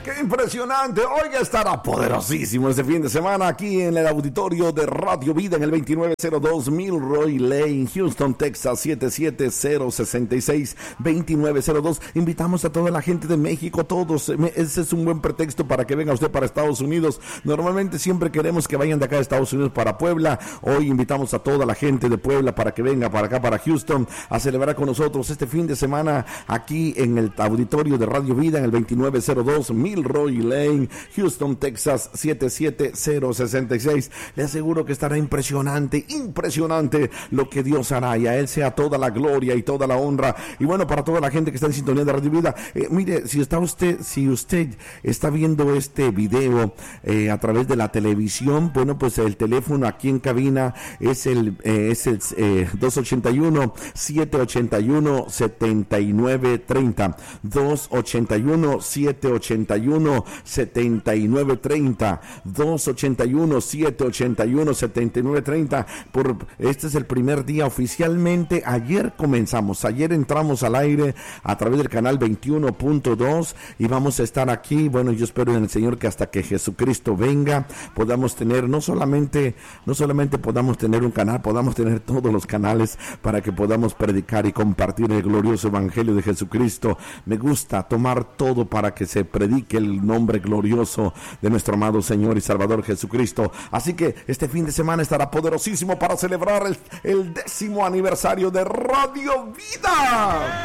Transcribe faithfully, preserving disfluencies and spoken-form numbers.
¡Qué impresionante! Oiga, estará poderosísimo este fin de semana aquí en el auditorio de Radio Vida en el veintinueve cero dos Milroy Lane, Houston, Texas, siete siete cero seis seis, veintinueve cero dos. Invitamos a toda la gente de México, todos. Ese es un buen pretexto para que venga usted para Estados Unidos. Normalmente siempre queremos que vayan de acá de Estados Unidos para Puebla. Hoy invitamos a toda la gente de Puebla para que venga para acá, para Houston, a celebrar con nosotros este fin de semana aquí en el auditorio de Radio Vida en el veintinueve cero dos Milroy Lane, Houston, Texas, siete siete cero seis seis. Le aseguro que estará impresionante, impresionante lo que Dios hará, y a Él sea toda la gloria y toda la honra. Y bueno, para toda la gente que está en sintonía de Radio Vida, eh, mire, si está usted, si usted está viendo este video eh, a través de la televisión, bueno, pues el teléfono aquí en cabina es el, eh, es el eh, dos ocho uno, siete ocho uno, siete nueve tres cero, dos ocho uno, siete ocho uno, siete nueve tres cero, dos ocho uno, siete ocho uno, siete nueve tres cero. Por, este es el primer día oficialmente. Ayer comenzamos, ayer entramos al aire a través del canal veintiuno punto dos y vamos a estar aquí. Bueno, yo espero en el Señor que hasta que Jesucristo venga podamos tener, no solamente, no solamente podamos tener un canal, podamos tener todos los canales para que podamos predicar y compartir el glorioso evangelio de Jesucristo. Me gusta tomar todo para que se predique el nombre glorioso de nuestro amado Señor y Salvador Jesucristo. Así que este fin de semana estará poderosísimo para celebrar el, el décimo aniversario de Radio Vida.